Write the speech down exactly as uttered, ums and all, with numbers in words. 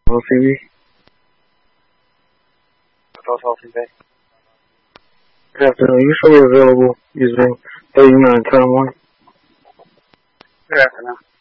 Hello, Phoebe. Hello, Phoebe. Good afternoon. You should be available using thirty-nine ten one. Good afternoon.